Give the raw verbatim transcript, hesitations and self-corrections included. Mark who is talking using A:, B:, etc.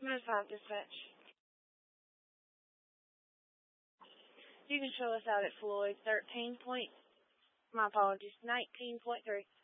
A: Minus five dispatch. You can show us out at Floyd thirteen point, my apologies, nineteen point three.